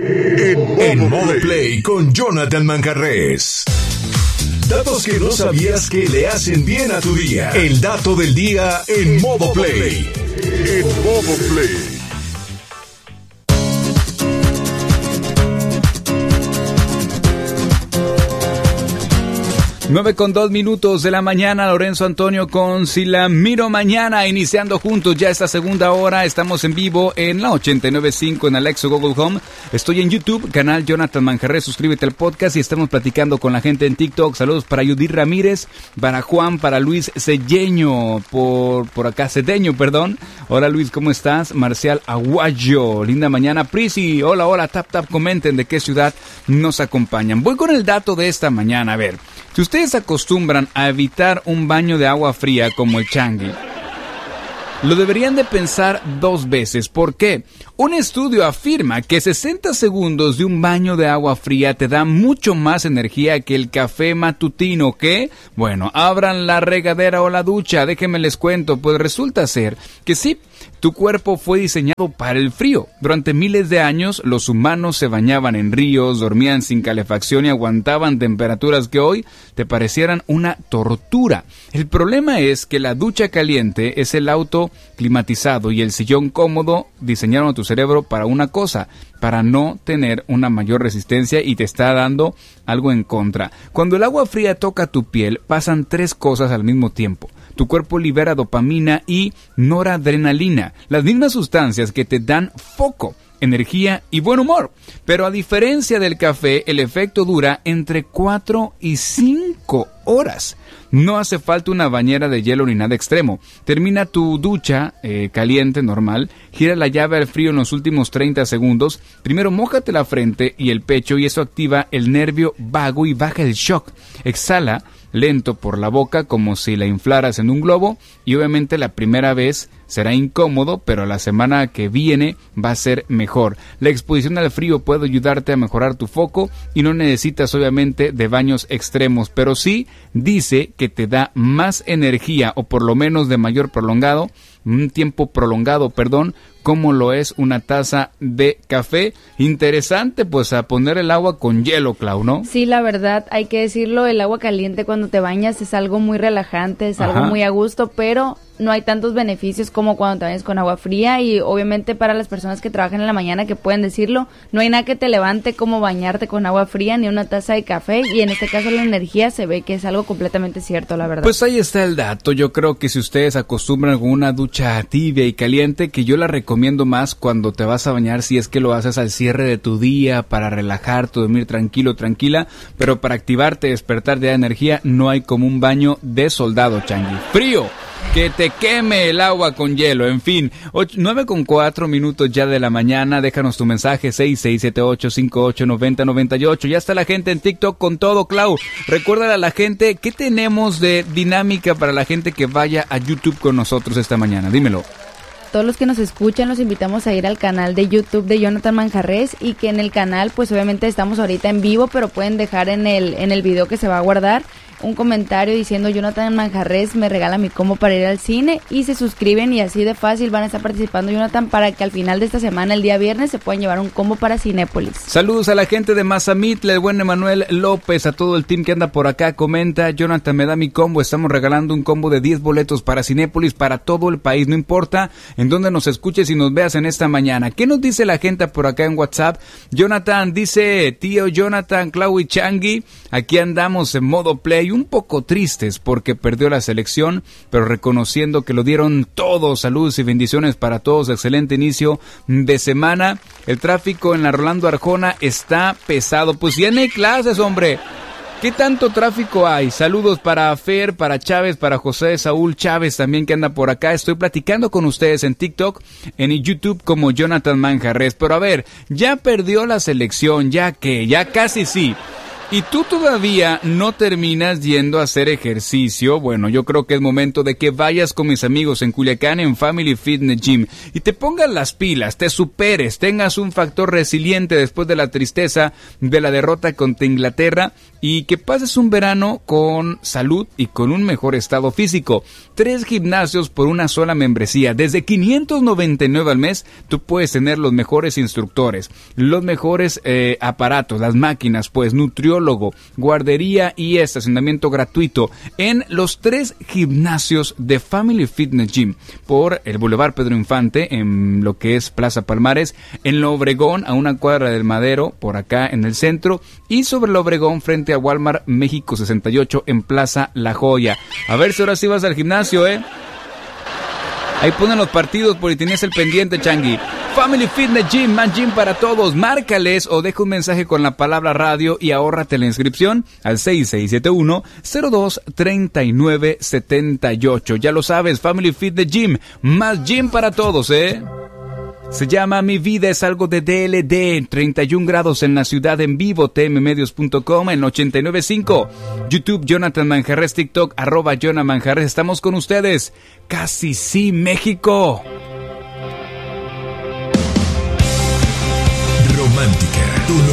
En Modo Play con Jonathan Manjarrés. Datos que no sabías que le hacen bien a tu día. El dato del día en Modo Play. En Modo Play. 9:02 de la mañana, Lorenzo Antonio con Si la Miro Mañana, iniciando juntos ya esta segunda hora. Estamos en vivo en la 89.5 en Alexa Google Home. Estoy en YouTube, canal Jonathan Manjarrés, suscríbete al podcast y estamos platicando con la gente en TikTok. Saludos para Judith Ramírez, para Juan, para Luis Cedeño, por acá, Cedeño, perdón. Hola Luis, ¿cómo estás? Marcial Aguayo, linda mañana. Prisi, hola, tap, comenten de qué ciudad nos acompañan. Voy con el dato de esta mañana, a ver. Si ustedes acostumbran a evitar un baño de agua fría como el Changi, lo deberían de pensar dos veces. ¿Por qué? Un estudio afirma que 60 segundos de un baño de agua fría te da mucho más energía que el café matutino. ¿Qué? Bueno, abran la regadera o la ducha, déjenme les cuento, pues resulta ser que sí, tu cuerpo fue diseñado para el frío. Durante miles de años, los humanos se bañaban en ríos, dormían sin calefacción y aguantaban temperaturas que hoy te parecieran una tortura. El problema es que la ducha caliente es el auto climatizado y el sillón cómodo diseñaron a tu cerebro para una cosa, para no tener una mayor resistencia, y te está dando algo en contra. Cuando el agua fría toca tu piel, pasan tres cosas al mismo tiempo. Tu cuerpo libera dopamina y noradrenalina, las mismas sustancias que te dan foco, energía y buen humor. Pero a diferencia del café, el efecto dura entre 4 y 5 horas. No hace falta una bañera de hielo ni nada extremo. Termina tu ducha caliente normal, gira la llave al frío en los últimos 30 segundos. Primero mójate la frente y el pecho y eso activa el nervio vago y baja el shock. Exhala lento por la boca como si la inflaras en un globo y obviamente la primera vez será incómodo, pero la semana que viene va a ser mejor. La exposición al frío puede ayudarte a mejorar tu foco y no necesitas obviamente de baños extremos, pero sí dice que te da más energía o por lo menos de mayor prolongado, un tiempo prolongado, como lo es una taza de café. Interesante, pues a poner el agua con hielo, Clau, ¿no? Sí, la verdad, hay que decirlo, el agua caliente cuando te bañas es algo muy relajante, es algo muy a gusto, pero no hay tantos beneficios como cuando te bañas con agua fría. Y obviamente para las personas que trabajan en la mañana que pueden decirlo, no hay nada que te levante como bañarte con agua fría ni una taza de café, y en este caso la energía se ve que es algo completamente cierto, la verdad. Pues ahí está el dato. Yo creo que si ustedes acostumbran con una ducha tibia y caliente, que yo la recomiendo más cuando te vas a bañar, si es que lo haces al cierre de tu día, para relajarte, dormir tranquilo, tranquila, pero para activarte, despertar de energía, no hay como un baño de soldado, Changi. Frío, que te queme el agua con hielo. En fin, 9:04 ya de la mañana. Déjanos tu mensaje 6678589098. Ya está la gente en TikTok con todo, Clau. Recuérdale a la gente qué tenemos de dinámica para la gente que vaya a YouTube con nosotros esta mañana. Dímelo. Todos los que nos escuchan los invitamos a ir al canal de YouTube de Jonathan Manjarrés, y que en el canal pues obviamente estamos ahorita en vivo, pero pueden dejar en el video que se va a guardar un comentario diciendo Jonathan Manjarrés me regala mi combo para ir al cine, y se suscriben y así de fácil van a estar participando, Jonathan, para que al final de esta semana, el día viernes, se puedan llevar un combo para Cinépolis. Saludos a la gente de Mazamitla, el buen Emanuel López, a todo el team que anda por acá. Comenta, Jonathan me da mi combo, estamos regalando un combo de 10 boletos para Cinépolis para todo el país, no importa en dónde nos escuches y nos veas en esta mañana. ¿Qué nos dice la gente por acá en WhatsApp? Jonathan dice, tío Jonathan, Clau y Changi, aquí andamos en Modo Play, un poco tristes porque perdió la selección, pero reconociendo que lo dieron todo. Saludos y bendiciones para todos, excelente inicio de semana. El tráfico en la Rolando Arjona está pesado, pues ya no hay clases, hombre. ¿Qué tanto tráfico hay? Saludos para Fer, para Chávez, para José Saúl Chávez también que anda por acá. Estoy platicando con ustedes en TikTok, en YouTube como Jonathan Manjarrés. Pero a ver, ya perdió la selección, ya casi sí. y tú todavía no terminas yendo a hacer ejercicio, bueno, yo creo que es momento de que vayas con mis amigos en Culiacán en Family Fitness Gym y te pongas las pilas, te superes, tengas un factor resiliente después de la tristeza de la derrota contra Inglaterra y que pases un verano con salud y con un mejor estado físico. 3 gimnasios por una sola membresía. Desde $599 al mes, tú puedes tener los mejores instructores, los mejores aparatos, las máquinas, pues nutriólogo, guardería y estacionamiento gratuito en los 3 gimnasios de Family Fitness Gym por el Boulevard Pedro Infante, en lo que es Plaza Palmares, en la Obregón, a una cuadra del Madero, por acá en el centro, y sobre la Obregón frente a Walmart México 68 en Plaza La Joya. A ver si ahora sí vas al gimnasio, Ahí ponen los partidos por si tenías el pendiente, Changi. Family Fitness Gym, más gym para todos. Márcales o deja un mensaje con la palabra radio y ahórrate la inscripción al 6671-023978. Ya lo sabes, Family Fitness Gym, más gym para todos, Se llama Mi Vida es algo de DLD, 31 grados en la ciudad en vivo, tmmedios.com en 89.5, YouTube Jonathan Manjarres, TikTok @Jonah Manjarres. Estamos con ustedes, Casi Sí México. Romántica.